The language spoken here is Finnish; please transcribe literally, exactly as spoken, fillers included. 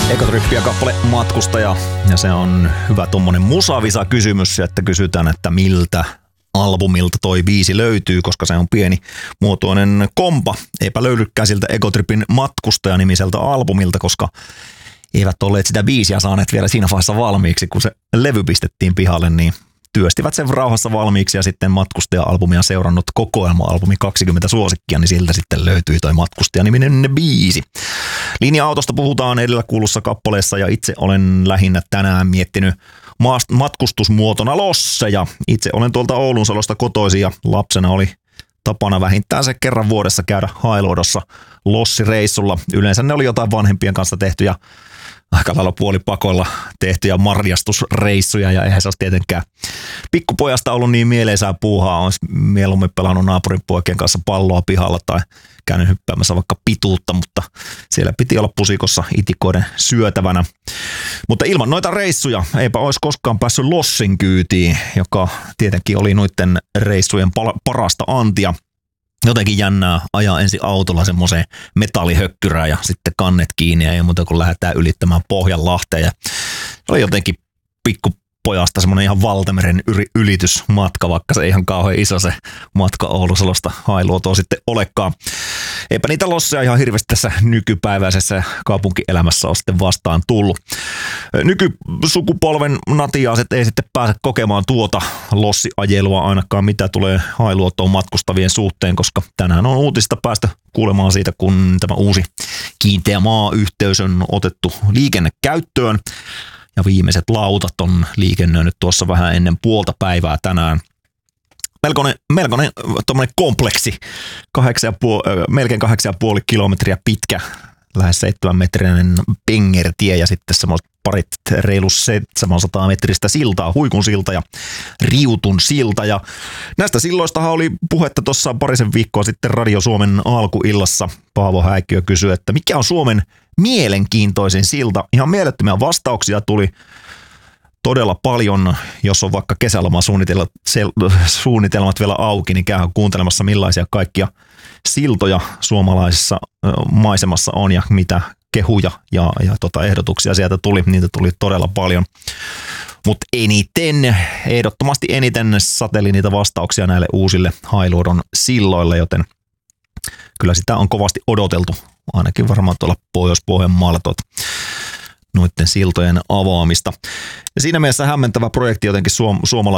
Ecotrippiä kappale Matkustaja, ja se on hyvä tommonen musavisa kysymys, että kysytään, että miltä albumilta toi biisi löytyy, koska se on pieni muotoinen kompa. Eipä löydykään siltä Ecotripin Matkustaja-nimiseltä albumilta, koska eivät olleet sitä biisiä saaneet vielä siinä vaiheessa valmiiksi, kun se levy pistettiin pihalle, niin työstivät sen rauhassa valmiiksi ja sitten Matkustaja-albumia seurannut kokoelma-albumi kaksikymmentä suosikkia, niin siltä sitten löytyi toi Matkustaja-niminen biisi. Linja-autosta puhutaan edellä kuulussa kappaleessa ja itse olen lähinnä tänään miettinyt matkustusmuotona losseja. Itse olen tuolta Oulunsalosta kotoisin ja lapsena oli tapana vähintään se kerran vuodessa käydä Hailuodossa lossireissulla. Yleensä ne oli jotain vanhempien kanssa tehtyjä, aika lailla puolipakoilla tehtyjä marjastusreissuja, ja eihän se olisi tietenkään pikkupojasta ollut niin mieleisää puuhaa. Olisi mieluummin pelannut naapurin poikien kanssa palloa pihalla tai käynyt hyppäämässä vaikka pituutta, mutta siellä piti olla pusikossa itikoiden syötävänä. Mutta ilman noita reissuja eipä olisi koskaan päässyt lossin kyytiin, joka tietenkin oli noiden reissujen parasta antia. Jotenkin jännää ajaa ensin autolla semmoiseen metallihökkyrään ja sitten kannet kiinni ja ei muuta kuin lähdetään ylittämään Pohjanlahteen. Ja se oli jotenkin pikkupojasta semmoinen ihan valtameren ylitysmatka, vaikka se ihan kauhean iso se matka Oulusalosta Hailuotoon sitten olekaan. Eipä niitä losseja ihan hirveästi tässä nykypäiväisessä kaupunkielämässä ole sitten vastaan tullut. Nykysukupolven natiaaset ei sitten pääse kokemaan tuota lossiajelua ainakaan, mitä tulee Hailuotoon matkustavien suhteen, koska tänään on uutista päästä kuulemaan siitä, kun tämä uusi kiinteä maayhteys on otettu liikennekäyttöön. Ja viimeiset lautat on liikennöinyt tuossa vähän ennen puolta päivää tänään. Melkoinen, melkoinen tommoinen kompleksi, kahdeksan ja puoli, melkein kahdeksan ja puoli kilometriä pitkä, lähes seitsemän metrinen pengertie ja sitten semmoiset parit reilu seitsemänsataa metristä siltaa, Huikun silta ja Riutun silta. Ja näistä silloistahan oli puhetta tuossa parisen viikkoa sitten Radio Suomen alkuillassa. Paavo Häikkiö kysyi, että mikä on Suomen mielenkiintoisin silta. Ihan mielettömiä vastauksia tuli todella paljon. Jos on vaikka kesäloman suunnitelmat vielä auki, niin käy kuuntelemassa millaisia kaikkia siltoja suomalaisessa maisemassa on ja mitä kehuja ja, ja tota ehdotuksia sieltä tuli. Niitä tuli todella paljon. Mutta eniten, ehdottomasti eniten sateli niitä vastauksia näille uusille Hailuodon silloille, joten kyllä sitä on kovasti odoteltu, ainakin varmaan tuolla Pohjois-Pohjanmaalla tuota noiden siltojen avaamista. Ja siinä mielessä hämmentävä projekti jotenkin suom- suomalaisille